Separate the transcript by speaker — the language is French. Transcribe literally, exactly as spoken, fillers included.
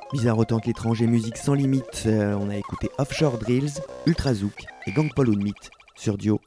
Speaker 1: Bizarre autant que l'étranger, musique sans limite. Euh, on a écouté Offshore Drills, Ultrazouk et Gang Paul Meet sur Dio